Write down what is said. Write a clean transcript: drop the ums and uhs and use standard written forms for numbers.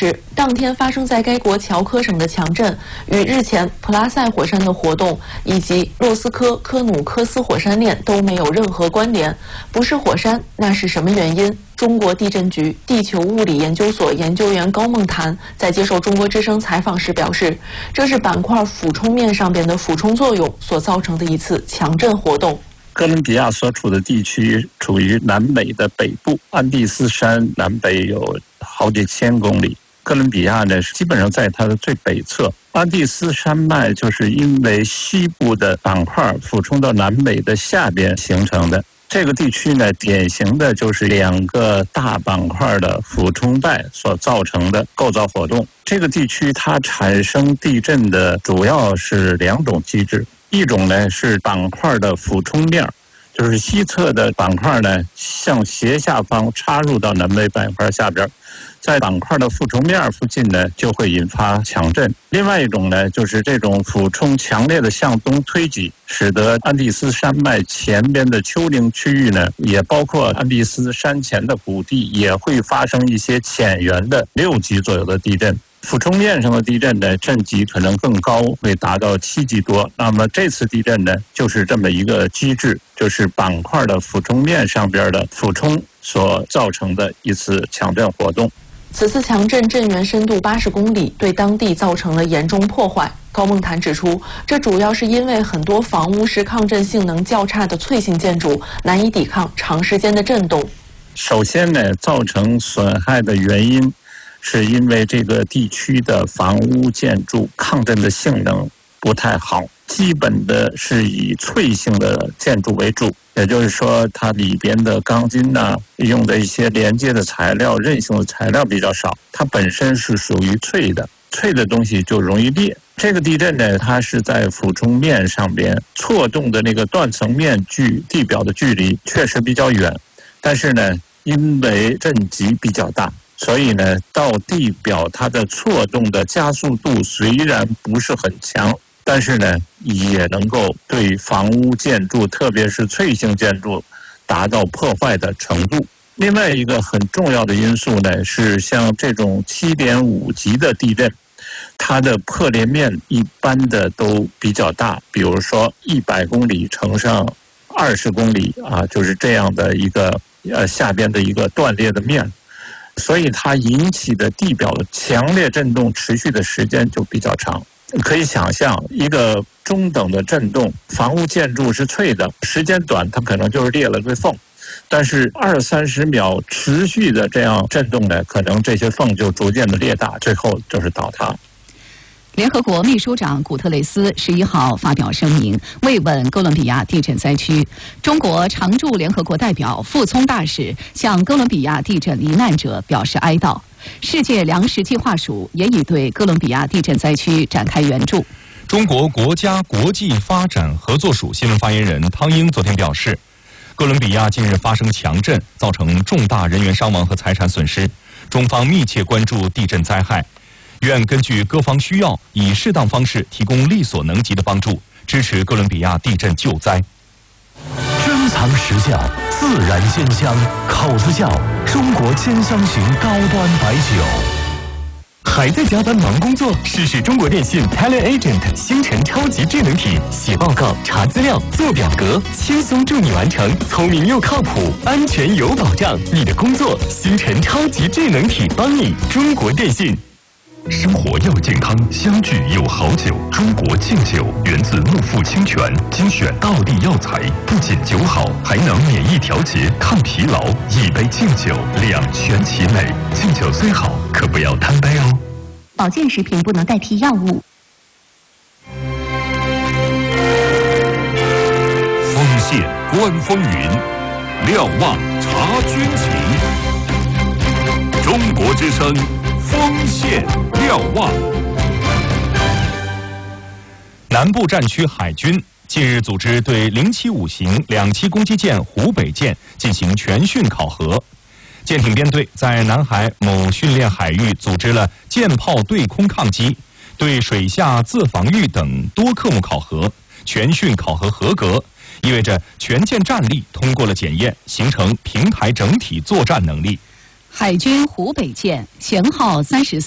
示，当天发生在该国乔科省的强震与日前普拉塞火山的活动以及洛斯科科努科斯火山链都没有任何关联。不是火山，那是什么原因？中国地震局地球物理研究所研究员高梦谈在接受中国之声采访时表示，这是板块俯冲面上边的俯冲作用所造成的一次强震活动。 哥伦比亚所处的地区处于南美的北部，安第斯山南北有好几千公里。哥伦比亚呢，基本上在它的最北侧。安第斯山脉就是因为西部的板块俯冲到南美的下边形成的。这个地区呢，典型的就是2个大板块的俯冲带所造成的构造活动。这个地区它产生地震的主要是2种机制，一种呢是板块的俯冲面，就是西侧的板块呢向斜下方插入到南美板块下边，在板块的俯冲面附近呢就会引发强震。另外一种呢就是这种俯冲强烈的向东推挤，使得安第斯山脉前边的丘陵区域呢，也包括安第斯山前的谷地，也会发生一些浅源的6级左右的地震。俯冲面上的地震呢，震级可能更高，会达到7级多。那么这次地震呢，就是这么一个机制，就是板块的俯冲面上边的俯冲所造成的一次强震活动。 此次强震震源深度80公里，对当地造成了严重破坏。高梦谈指出，这主要是因为很多房屋是抗震性能较差的脆性建筑，难以抵抗长时间的震动。 首先呢，造成损害的原因是因为这个地区的房屋建筑抗震的性能不太好，基本的是以脆性的建筑为主，也就是说它里边的钢筋用的一些连接的材料、韧性的材料比较少，它本身是属于脆的，脆的东西就容易裂。这个地震呢，它是在俯冲面上边错动的那个断层面距地表的距离确实比较远，但是呢，因为震级比较大，所以呢，到地表它的错动的加速度虽然不是很强，但是呢，也能够对房屋建筑，特别是脆性建筑，达到破坏的程度。另外一个很重要的因素呢，是像这种7.5级的地震，它的破裂面一般的都比较大，比如说100公里乘上20公里就是这样的一个下边的一个断裂的面。所以它引起的地表的强烈震动持续的时间就比较长。可以想象，一个中等的震动，房屋建筑是脆的，时间短它可能就是裂了个缝，但是20-30秒持续的这样震动呢，可能这些缝就逐渐的裂大，最后就是倒塌。 联合国秘书长古特雷斯11号发表声明，慰问哥伦比亚地震灾区。中国常驻联合国代表傅聪大使向哥伦比亚地震罹难者表示哀悼。世界粮食计划署也已对哥伦比亚地震灾区展开援助。 中国国家国际发展合作署新闻发言人汤英昨天表示，哥伦比亚近日发生强震，造成重大人员伤亡和财产损失，中方密切关注地震灾害，愿根据各方需要，以适当方式提供力所能及的帮助，支持哥伦比亚地震救灾。 珍藏实效，自然鲜香，口子窖中国千香型高端白酒。还在加班忙工作？试试中国电信 TeleAgent 星辰超级智能体，写报告、查资料、做表格，轻松助你完成，聪明又靠谱，安全有保障。你的工作，星辰超级智能体帮你。中国电信。 生活要健康，相聚有好酒。中国敬酒源自木富清泉，精选道地药材，不仅酒好，还能免疫调节、抗疲劳。一杯敬酒，两全其美。敬酒虽好，可不要贪杯哦。 保健食品不能代替药物。 丰县观风云，瞭望察军情。中国之声，丰县瞭望。 南部战区海军近日组织对075型2栖攻击舰湖北舰进行全训考核。舰艇编队在南海某训练海域组织了舰炮对空抗击、对水下自防御等多科目考核，全训考核合格，意味着全舰战力通过了检验，形成平台整体作战能力。 海军湖北舰舷号34